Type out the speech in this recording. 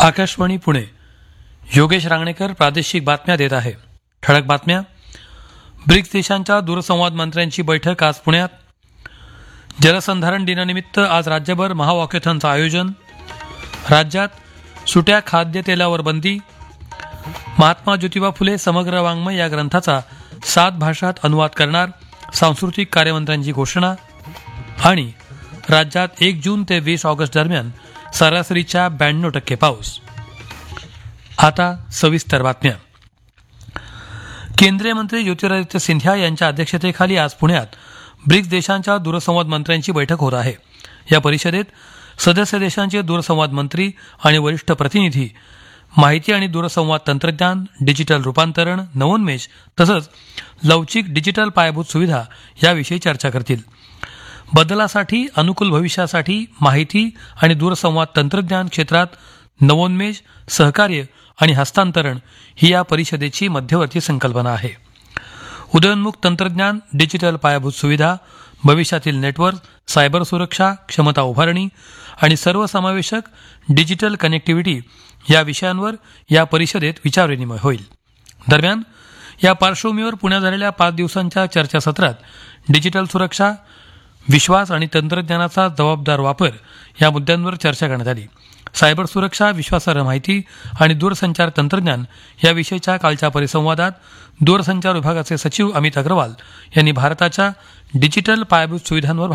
आकाशवाणी पुणे. योगेश रांगणेकर प्रादेशिक बातम्या देत आहे. ठळक बातम्या. ब्रिक्स देशांच्या दूरसंवाद मंत्र्यांची बैठक आज पुण्यात. जलसंधारण दिनानिमित्त आज राज्यभर महावॉकेथॉनचं आयोजन. राज्यात सुट्या खाद्यतेलावर बंदी. महात्मा ज्योतिबा फुले समग्र वाङ्मय या ग्रंथाचा 7 भाषात अनुवाद करणार, सांस्कृतिक कार्यमंत्र्यांची घोषणा. आणि राज्यात 1 जून ते 20 ऑगस्ट दरम्यान सरासरीच्या 92% पाऊस. आता सविस्तर बातम्या. केंद्रीय मंत्री ज्योतिरादित्य सिंधिया यांच्या अध्यक्षतेखाली आज पुण्यात ब्रिक्स देशांच्या दूरसंवाद मंत्र्यांची बैठक होत आहे. या परिषदेत सदस्य देशांचे दूरसंवाद मंत्री आणि वरिष्ठ प्रतिनिधी माहिती आणि दूरसंवाद तंत्रज्ञान, डिजिटल रूपांतरण, नवोन्मेष तसंच लवचिक डिजिटल पायाभूत सुविधा याविषयी चर्चा करतील. बदलासाठी अनुकूल भविष्यासाठी माहिती आणि दूरसंवाद तंत्रज्ञान क्षेत्रात नवोन्मेष, सहकार्य आणि हस्तांतरण ही या परिषदेची मध्यवर्ती संकल्पना आहे. उदयोन्मुख तंत्रज्ञान, डिजिटल पायाभूत सुविधा, भविष्यातील नेटवर्क, सायबर सुरक्षा, क्षमता उभारणी आणि सर्वसमावेशक डिजिटल कनेक्टिव्हिटी या विषयांवर या परिषदेत विचारविनिमय होईल. दरम्यान या पार्श्वभूमीवर पुण्यात झालेल्या 5 दिवसांच्या चर्चासत्रात डिजिटल सुरक्षा, विश्वास आणि तंत्रज्ञानाचा जबाबदार वापर या मुद्द्यांवर चर्चा करण्यात आली. सायबर सुरक्षा, विश्वासार्ह माहिती आणि दूरसंचार तंत्रज्ञान याविषयीच्या कालच्या परिसंवादात दूरसंचार विभागाचे सचिव अमित अग्रवाल यांनी भारताच्या डिजिटल पायाभूत सुविधांवर